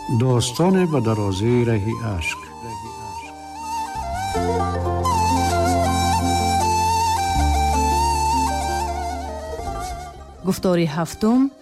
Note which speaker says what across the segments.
Speaker 1: داستان به درازی رهی اشک.
Speaker 2: گفتاری هفتم.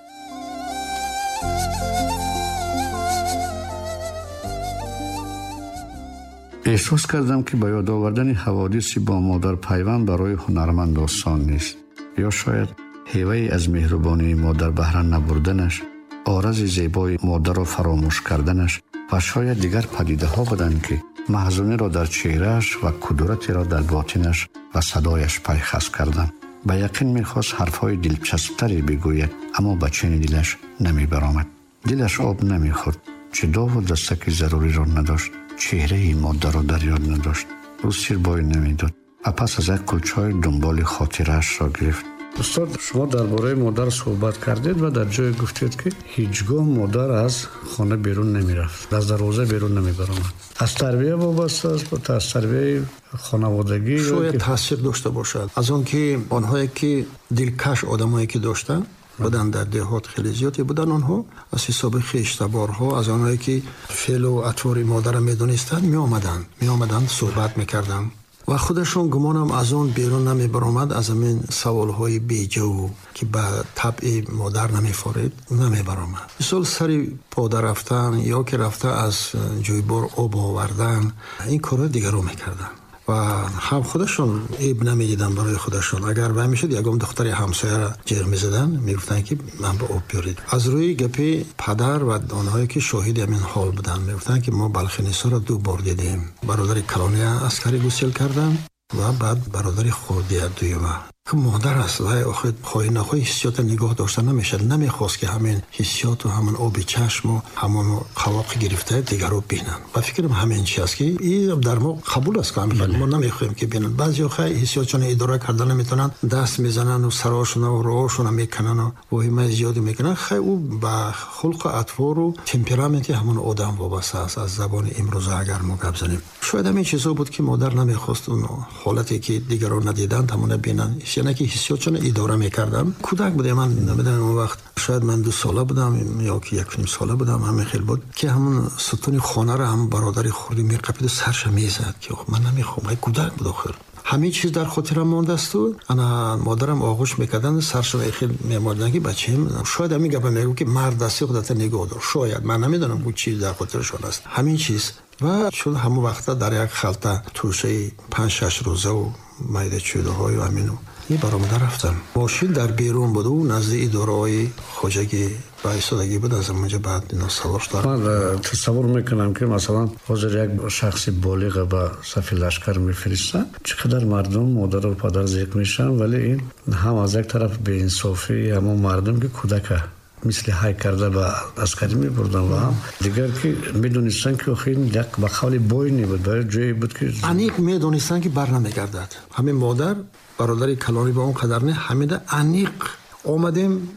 Speaker 1: احساس کردم که به یاد آوردن حوادثی با مادر پیوند برای هنرمند آسان نیست. یا شاید هیوهی از مهربانی مادر بهره نبردنش، عارض زیبای مادر را فراموش کردنش و شاید دیگر پدیده ها بودند که محزونی را در چهرهش و کدورتی را در باطنش و صدایش پیخست کردند. به یقین میخواست حرفهای دلچسبتری بگوید، اما به چین دلش نمی برآمد. دلش آب نمیخورد. چه داو و دستک ضروری را نداشت. چهره مادر را در یاد نداشت. روز سیر بای نمیداد و پس از یک کلچای دنبال خاطرش را گرفت. استاد، شما درباره مادر صحبت کردید و در جای گفتید که هیچگاه مادر از خانه بیرون نمی رفت، از دروازه بیرون نمی برآمد. از تربیه وابسته است، از تربیه خانوادگی
Speaker 3: شاید تاثیر داشته باشد. از اون که آنهایی که دلکش آدمایی که داشتن بودن در دهات خیلی زیادی بودن، آنها از حساب خویشتبارها از آنهایی که فعل و اطوار مادر میدونستند می آمدن صحبت میکردن و خودشون گمانم از اون بیرون نمی برآمد. از همین سوالهای بیجو که به طبع مادر نمیخورید نمی برآمد. مثال سری پادر رفتن یا که رفته از جویبار آب آوردن، این کارهای دیگر رو میکردن و هم خودشون عیب نمیدیدن برای خودشون. اگر وای میشد یکم دختری همسایه را جر میزدن، میگفتن که من به آب بیارید. از روی گپی پدر و آنهایی که شاهد همین حال بودن میگفتن که ما بلخنیسا را 2 بار دیدیم. برادر کلانی عسکری گسیل کردن و بعد برادر خوردی دویمه که مادر است و آخر خواهی نخواهی حسیات نگاه داشته نمیشد. نمیخواست که همین حسیات و همین آب چشم و همون قواق گرفته دیگر رو بینن. و فکرم همین چی است که این در ما قبول است که ما نمیخوایم که بینن. بعضی خیلی حسیاتشون اداره کردن نمیتونن، دست میزنن و سراشون و راهشون میکنن و وهمه زیادی میکنن. خیلی او با خلق اطوار و تمپرامنت همون آدم وابسته است. از زبان امروز اگر ما گپ زنیم، شاید همین چیزا بود که مادر نمیخواست اون حالتی که دیگران ندیدن همون بینن. یعنی که حسیاتشون اداره میکردم. کودک بودم، من نمیدونم اون وقت شاید من 2 ساله بودم یا که 1.5 ساله بودم، همین خیلی بود که همون ستون خانه را هم برادری خوردی میقپید و سرش میزد که من نمیخوام. کودک بود آخر. همین چیز در خاطرم مونده است و انا مادرم آغوش میکردن، سرش خیلی میماردن که بچه‌م شاید همین گپ میگه که مرد دستی خودت نگاه دار. شاید من نمیدونم بود چی در خاطرشون است همین چیز. و چون همون وقتا در یک خلطه توشه 5-6 روزه و مایده چوده های و همینو این برآمده رفتم. ماشین در بیرون بود و نزد اداره های خواجگی با ایستادگی بود. از اونجا بعد اینا سوارش دارم.
Speaker 1: من تصور میکنم که مثلا حاضر یک شخصی بالغ به صف لشکر میفرستن، چقدر مردم مادر و پدر ذکر میشن، ولی این هم از یک طرف به انصافی همون مردم که کودک مثل های کرده به عسکری میبردن و هم دیگر که میدونستن که خیلی یک بخال بوینی بود، برای جایی بود که
Speaker 3: انیق میدونستن که بر نمیگردد. همین مادر برادر کلانی با اون قدر نه حمیده انیق آمدیم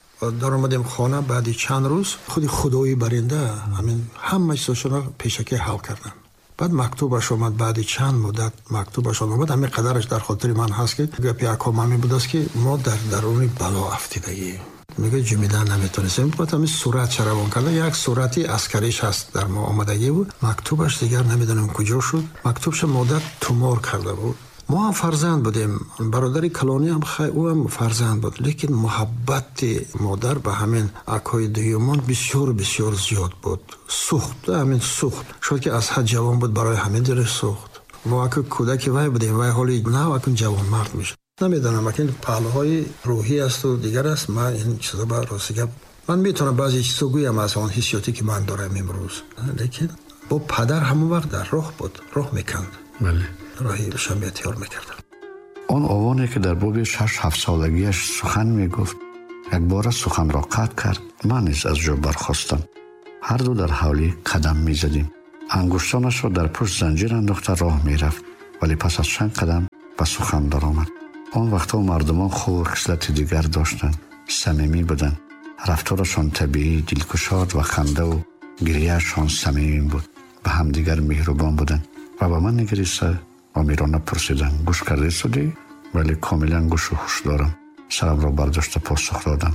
Speaker 3: خانه. بعد چند روز خودی خدایی برنده همین همه چیزشون پیشکی حل کردن. بعد مکتوبش اومد، بعد چند مدت مکتوبش اومد. همین قدرش در خاطر من هست که گپی اکاممی بود است که ما در درون بلا افتیدگی میگه جمیدن نمیتونستیم. بعد همین صورت چربان کرده، یک صورتی عسکریش هست در ما آمدگی بود. مکتوبش دیگر نمیدونم کجا شد. مکتوبش مادر تومار کرده بود. ما هم فرزند بودیم، برادر کلانی هم خیلی او هم فرزند بود، لیکن محبت مادر به همین اکای دویمان بسیار بسیار زیاد بود. سوخت، همین سوخت شد که از حد جوان بود، برای همین دلش سوخت. ما اکا کودک وای بودیم، وای حالی نه اکا جوان مرد میشه. نمیدونم اکا این پهلوهای روحی است و دیگر است. من این چیزا با راستی گپ من میتونم بعضی چیزا گویم از اون حسیاتی که من دارم امروز، لیکن با پدر همون وقت در راه بود، راه میکند.
Speaker 1: بله،
Speaker 3: راهی بشم احتیار میکردم.
Speaker 1: آن آوانی که در باب 6-7 سالگیش سخن میگفت یک بار سخن را قطع کرد. من نیز از جا برخاستم. هر دو در حولی قدم میزدیم. انگشتانش را در پشت زنجیر انداخته راه میرفت، ولی پس از چند قدم به سخن درآمد. آن وقتا مردمان خوب و خصلت دیگر داشتند، صمیمی بودند. رفتارشان طبیعی، دلگشاد و خنده و گریهشان صمیمی بود. به همدیگر مهربان بودند و به من نگریسته و میرانه پرسیدن گوش کرده شدی؟ ولی کاملا گوش و هوش دارم. سرم را برداشته پاسخ دادم.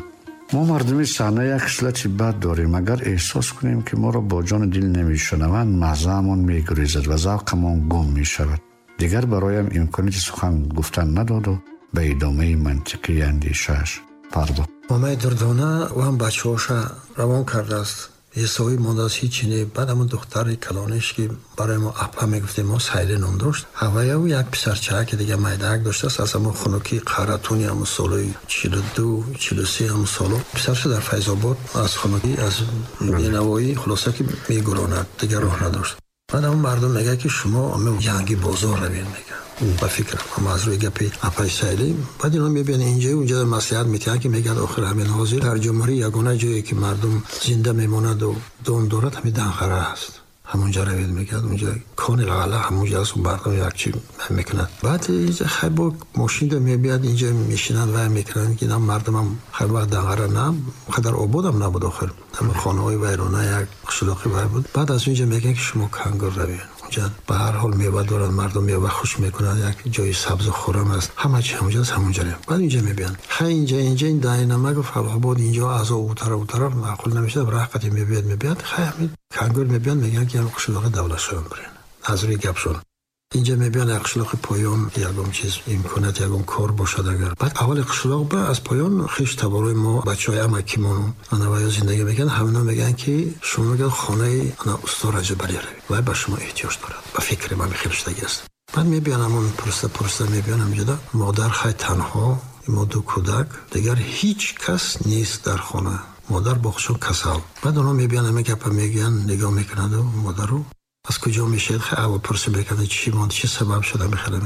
Speaker 1: ما مردمی صحنه یک خصلت بد داریم. اگر احساس کنیم که ما را با جان دل نمیشنوند، مغزمون میگریزد و ذوقمون گم میشود. دیگر برایم امکانیت سخن گفتن نداد و به ادامه منطقی اندیشه‌اش پرداخت.
Speaker 3: مامای دردانه و هم بچه‌هاش روان کرده است. یه سوی مونده است هیچی نه. بعد همون دختر کلانش که برای ما اپا میگفتیم ما سایلی نام داشت. هوایی و یک پسرچه که دیگه میدک داشته است. از همون خونوکی قراتونی همون سالوی 42 43 همون سالو پسرش در فیض‌آباد از خونوکی از بینوایی خلاصه که میگراند دیگه راه نداشت. بعد همون مردم میگه که شما همون جنگی بازار روین میگه. با فکر ما از روی گپی اپای سایلی بعد اینا میبینن اینجا اونجا در مسیحیت میتونه که میگن آخر همین حاضر در جمهوری یگانه جایی که مردم زنده میموند و دون دولت همین دنخره است. همونجا روید میگه اونجا کان لاله همونجا از مردم یک چی میکنند. بعد اینجا خیلی با ماشین دو میبیاد اینجا میشینن و میکنن که مردم هم خیلی وقت دنخره نه خدر آباد هم نبود آخر همه خانه های ویرانه یک شلاقی بود. بعد از اونجا میگن که شما کنگور روید. به هر حال میوه دارن مردم میوه خوش میکنن یک جای سبز و خورم است همه چی همونجاست همونجا ریم. بعد اینجا میبینن خیلی اینجا این داینامه و فلاح‌آباد اینجا از اوتر معقول نمیشه راحت میبیاد خیلی همین کنگور میبینن میگن که قشلاق دولت شون برین از روی گپشون اینجا میبینن قشلاق پایان یگم چیز امکانات یگم کار باشد. اگر بعد اول قشلاق با از پایان خیش تبارای ما بچهای امکیمون انوای زندگی میگن همینا میگن که شما میگن خانه انا استاد رجبلی و به شما احتیاج دارد. با فکر من خیلشتگی است. بعد میبینم اون پرسته میبینم اینجا مادر خیلی تنها ما دو کودک دیگر هیچ کس نیست در خانه. مادر باخشون کسل. بعد اونا میبینم میگن نگاه میکنند و مادر رو از کجا میشه خیلی اول پرسه میکنه چی ماند چی سبب شده میخیره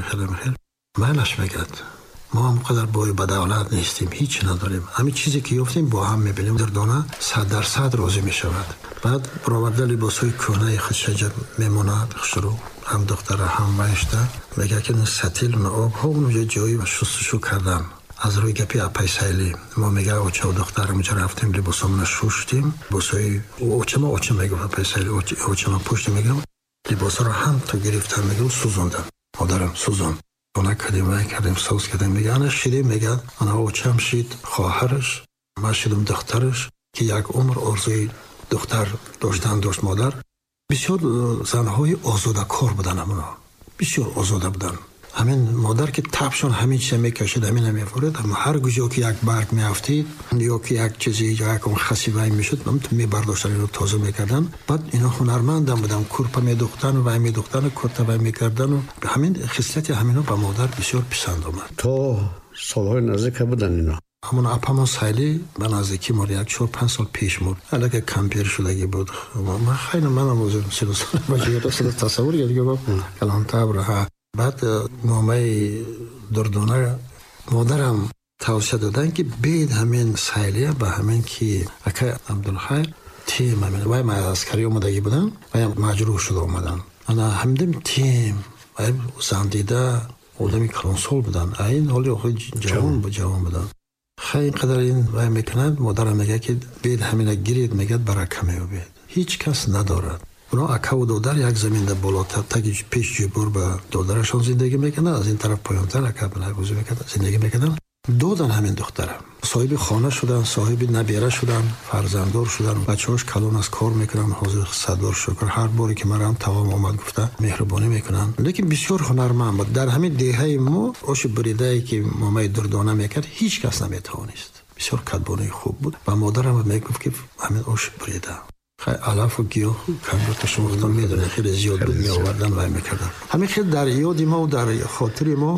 Speaker 3: مالش میگد ما هم قدر بای بدولت نیستیم هیچ نداریم همین چیزی که یافتیم با هم میبینیم دردانه 100% راضی میشود. بعد برآورده لباسای کهنه خشجر میموند خشرو هم دختر هم وایشته میگه که اون ستیل اون آب ها اون جایی و شستشو کردن از روی گپی اپای سایلی ما میگه اوچه و دخترم اونجا رفتیم لباسامون شوشتیم لباسای اوچه میگه اپای سایلی اوچه ما پشت میگم لباسا رو هم تو گرفتم میگم سوزوندم مادرم سوزوند اونا کردیم سوز کردیم میگه انا شیدیم میگه انا اوچم شید خواهرش ما شیدم دخترش که یک عمر آرزوی دختر داشت مادر. بسیار زنهای آزاده کار بودن همونا بسیار آزاده بودن. همین مادر که تبشون همین چیز میکشید همین میفورد اما هر گوشه که یک برگ میافتید یا که یک چیزی یا یک اون خسیوی میشد هم تو میبرداشتن رو تازه میکردن. بعد اینا هنرمندم بودن کورپا میدوختن و میدوختن کورتا میکردن و همین خصلت همینا به مادر بسیار پسند آمد.
Speaker 1: تو سالهای نزدیک بودن اینا
Speaker 3: همون اپامون سایلی به نزدیکی مرد 4-5 سال پیش مرد البته کمپیر شدگی بود. من خیلی منم موزه 30 سال باشه تصور دیگه کلام تبره. بعد مامای دردانه مادرم توصیه دادن که بید همین سایلیه به همین که اکا عبدالخیر تیم همین وای ما عسکری اومدگی بودن وای مجروح شده اومدن انا همدم تیم وای زندیده آدمی کلانسول بودن این حالی آخوی جوان بودن خیلی قدر این وای میکنند مادرم میگه که بید همینه گیرید میگه برکه میابید هیچ کس ندارد. اونا اکا و دودر یک زمین در بالاتر تاکی پیش جبور به دودرشان زندگی میکنن از این طرف پایانتر اکا بنایگوزی میکنن زندگی میکنن. دودن همین دخترم صاحب خانه شدن صاحب نبیره شدن فرزنددار شدن بچه‌هاش کلان از کار میکنن حاضر صدر شکر هر باری که مرام تمام اومد گفته مهربانی میکنن. لیکن بسیار هنرمند بود. در همین دهه ما آش بریده‌ای که مامای دردانه میکرد هیچ کس نمیتوانست. بسیار کدبانه خوب بود و مادرم میگفت که همین آش بریده خیلی علف و گیاه کنگرت شما میدونه خیلی زیاد بود می آوردن و میکردن. همین خیلی در یاد ما و در خاطر ما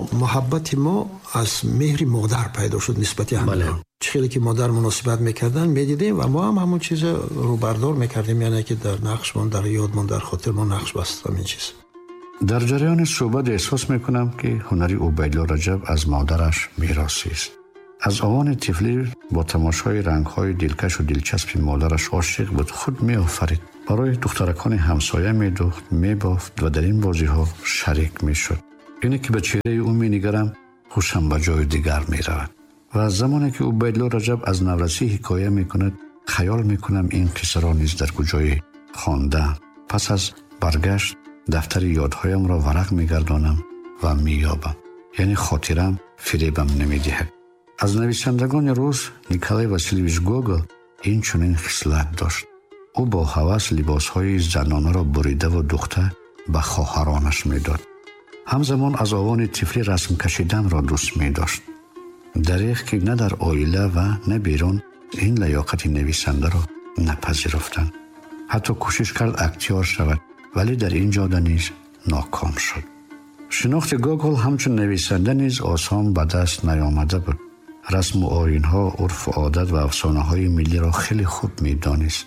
Speaker 3: محبت ما از مهر مادر پیدا شد نسبتی همین خیلی که مادر مناسبت میکردن میدیدیم و ما هم همون چیز رو بردار میکردیم یعنی که در نقشمان در یادمان در خاطر ما نقش بستم این چیز.
Speaker 1: در جریان صحبت احساس میکنم که هنری عبیدالله رجب از مادرش میراثی است. از آوان طفلی با تماشای رنگ‌های دلکش و دلچسب مادرش عاشق بود. خود می‌آفرید. برای دخترکان همسایه می‌دوخت، می‌بافت و در این بازی‌ها شریک می‌شد. اینه که به چهره او می‌نگرم خوشم به جای دیگر می‌رود. و از زمانی که عبیدالله رجب از نورسی حکایه می‌کند خیال می‌کنم این قصه را نیز در کجای خوانده. پس از برگشت دفتر یادهایم را ورق می‌گردانم و می‌یابم. یعنی خاطرم فریبم نمی‌دهد. از نویسندگان روس نیکولای واسیلیویچ گوگل این چنین خصلت داشت. او با هوس لباسهای زنانه را بریده و دوخته به خواهرانش میداد. همزمان از آوان طفلی رسم کشیدن را دوست می داشت. دریغ که نه در عائله و نه بیرون این لیاقت نویسنده را نپذیرفتند. حتی کوشش کرد اکتیار شود، ولی در این جاده نیز ناکام شد. شناخت گوگل همچون نویسنده نیز آسان به دست نیامده بود. رسم و آیین‌ها، عرف و عادت و افسانه‌های ملی را خیلی خوب می‌دانست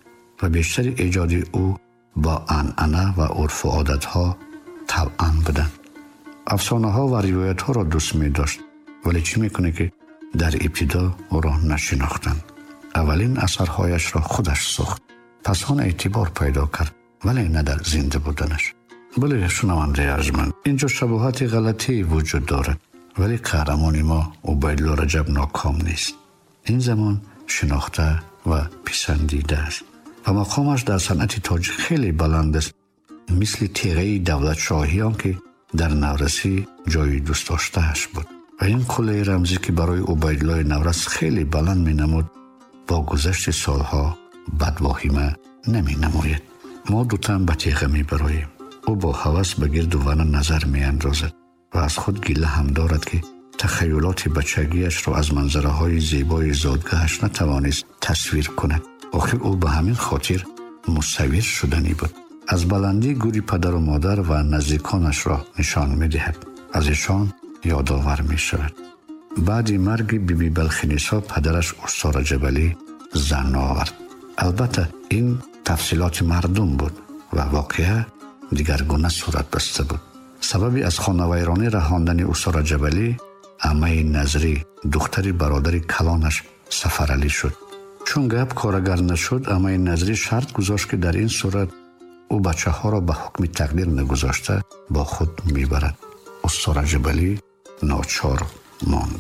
Speaker 1: و بیشتر ایجاد او با عنعنه و عرف و عادت‌ها طبعاً بودند. افسانه‌ها و روایت‌ها را دوست می‌داشت، ولی چی می‌کنه که در ابتدا او را نشناختند. اولین اثرهایش را خودش ساخت. پس آن اعتبار پیدا کرد، ولی نه در زنده بودنش. بله شنونده ارجمند، اینجا شباهت غلطی وجود دارد، ولی قهرمان ما عبیدالله رجب ناکام نیست. این زمان شناخته و پسندیده است و مقامش در صنعت تاجیک خیلی بلند است، مثل تیغه دولت شاهیان که در نورسی جای دوست داشتهش بود. و این قله رمزی که برای عبیدالله نورس خیلی بلند می نمود، با گذشت سالها بد واهمه نمی نماید. ما دوتن به تیغه می براییم. او با هوس به گرد و ون نظر می اندازد و از خود گله هم دارد که تخیلات بچگیش را از منظره های زیبای زادگاهش نتوانست تصویر کند. آخر او به همین خاطر مصور شدنی بود. از بلندی گوری پدر و مادر و نزدیکانش را نشان می دهد. از ایشان یادآور می شود. بعد مرگ بیبی بلخنیسا پدرش استاد جبلی زن آورد. البته این تفصیلات مردم بود و واقعه دیگرگونه صورت بسته بود. سببی از خانه ویرانی رهاندن استاد جبلی عمه نظری دختری برادر کلانش سفرعلی شد. چون گپ کارگر نشد، عمه نظری شرط گذاشت که در این صورت او بچه ها را به حکم تقدیر نگذاشته با خود میبرد. استاد جبلی ناچار ماند.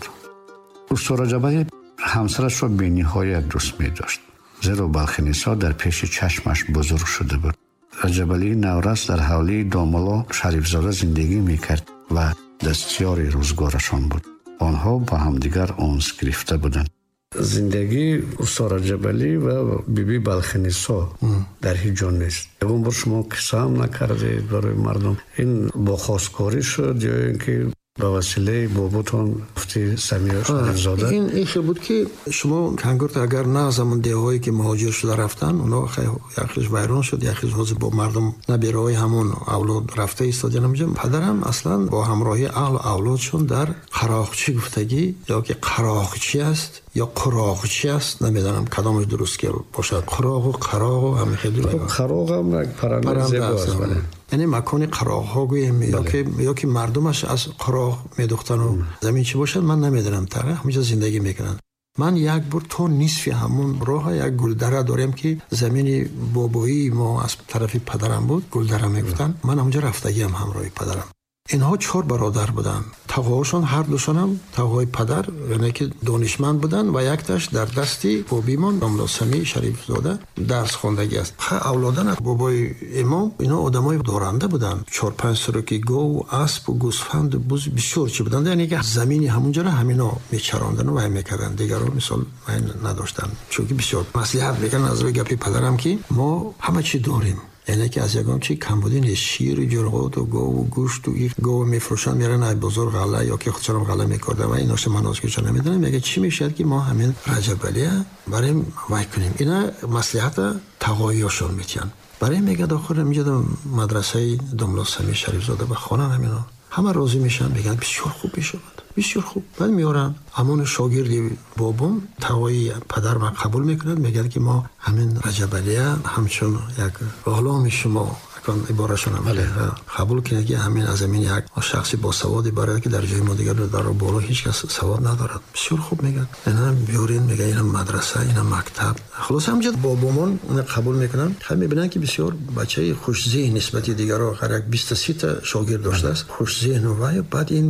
Speaker 1: استاد جبلی همسرش را به نهایت دوست می داشت، زیرا بلخنیسا در پیش چشمش بزرگ شده بود. جبلی نورس در حوالی داملا شریفزاده زندگی می کرد و دستیار روزگارشان بود. آنها با همدیگر انس گرفته بودند. زندگی استاد جبلی و بیبی بلخنیسا در هیچ جا نیست. اون بار شما قصه هم نکردید برای مردم. این با خواستگاری شد یا اینکه به وسیله باباتون گفتی سمیه شریفزاده؟
Speaker 3: این بود که شما کنگرد اگر نه زمان دیهایی که مهاجر شده رفتن، اونا یخیش ویران شد، یخیش حاضر با مردم نبیرهای همون اولاد رفته ایستادن. نمیجم پدرم اصلا با همراهی اولادشون در قراقچی گفتگی، یا که قراقچی است یا قراقچی است، نمیدونم کدامش درست که باشد. قراق و قراق و همه خیلی
Speaker 1: قراق هم پرنده زیباست.
Speaker 3: یعنی مکانی قراق ها گویم یا که مردمش از قراق میدوختن و زمین چی باشد من نمیدونم. طرح همینجا زندگی میکنن. من یک بار تو نصف همون راه یک گلدره داریم که زمین بابایی ما از طرف پدرم بود، گلدره میگفتن. من همونجا رفتگیم همراه پدرم. اینها 4 برادر بودن. تقاهاشون هر دوشون هم تقاهای پدر، یعنی که دانشمند بودن و یک تاش در دستی بابیمان امام سمی شریفزاده درس خواندگی است. اولادان بابای امام اینا آدمای دارنده بودن. 4-5 سرکی گاو و اسب و گوسفند و بز بسیار چی بودن. یعنی که زمینی همونجا را همینا میچراندن و میکردن. دیگران مثال من نداشتن. چون که بسیار مصلحت میگن از روی گپی پدرم که ما همه چی داریم. یعنی که از یکم چی کم بودین شیر و جرقات و گاو و گوشت و این گاو میفروشن میرن از بازار غله یا که خودشون غله میکردن و ایناش مناس که چون نمیدونم. میگه چی میشه که ما همین رجبلیه برای وای کنیم. اینا مصلحت تقاییشون میتین. برای میگه داخل میجدم مدرسه داملا سمی شریفزاده به خانه همینا همه راضی میشن، میگن بسیار خوب میشه، بسیار خوب. بعد میارن همون شاگردی بابام توایی پدر ما قبول میکنند، میگن که ما همین رجبلیه همچون یک غلام شما کن عبارشون هم قبول کنه که همین از همین یک شخصی با سوادی برای که در جای ما دیگر در بالا هیچ کس سواد ندارد. بسیار خوب میگن اینا بیارین، میگن اینا مدرسه، اینا مکتب. خلاص همینجا بابامان اون قبول میکنن. خیلی میبینن که بسیار بچه خوش ذهن نسبت دیگرها، هر یک 20-30 تا شاگرد داشته است، خوش ذهن و بعد این